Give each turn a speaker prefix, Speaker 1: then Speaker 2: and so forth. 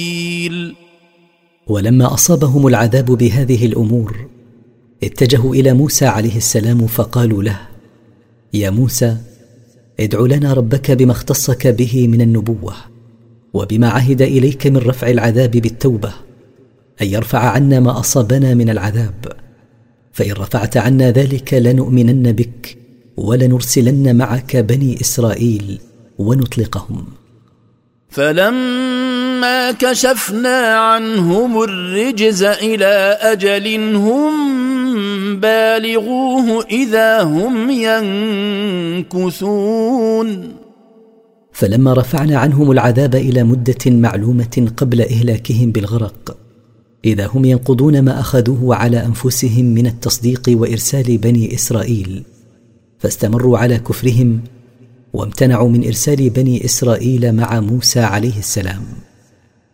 Speaker 1: ولما أصابهم العذاب بهذه الأمور اتجهوا إلى موسى عليه السلام فقالوا له: يا موسى، ادع لنا ربك بما اختصك به من النبوة وبما عهد إليك من رفع العذاب بالتوبة، أن يرفع عنا ما أصابنا من العذاب، فإن رفعت عنا ذلك لنؤمنن بك ولنرسلن معك بني إسرائيل ونطلقهم.
Speaker 2: فلما كشفنا عنهم الرجز إلى أجل هم بالغوه إذا هم ينكثون.
Speaker 1: فلما رفعنا عنهم العذاب إلى مدة معلومة قبل إهلاكهم بالغرق إذا هم ينقضون ما أخذوه على أنفسهم من التصديق وإرسال بني إسرائيل، فاستمروا على كفرهم وامتنعوا من إرسال بني إسرائيل مع موسى عليه السلام.